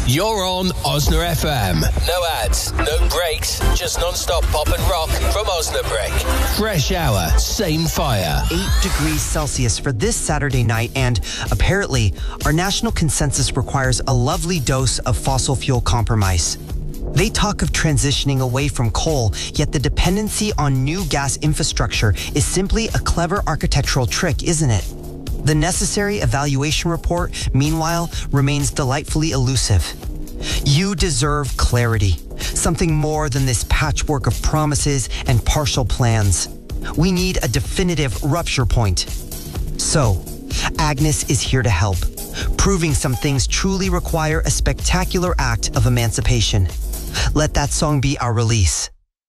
You're on Osna FM. No ads, no breaks, just non-stop pop and rock from Osnabrück. Fresh hour, same fire. 8 degrees Celsius for this Saturday night, and apparently our national consensus requires a lovely dose of fossil fuel compromise. They talk of transitioning away from coal, yet the dependency on new gas infrastructure is simply a clever architectural trick, isn't it? The necessary evaluation report, meanwhile, remains delightfully elusive. You deserve clarity, something more than this patchwork of promises and partial plans. We need a definitive rupture point. So, Agnes is here to help, proving some things truly require a spectacular act of emancipation. Let that song be our release.